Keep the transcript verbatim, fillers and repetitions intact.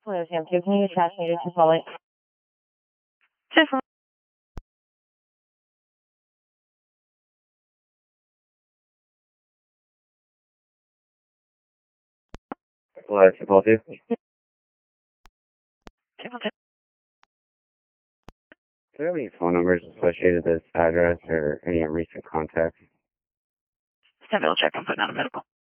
Hello, Sam two. Can you attach me to Salt Lake? Central. Hello, Triple Two. Central two. Do you have any phone numbers associated with this address or any recent contacts? Central check. I'm putting out a medical.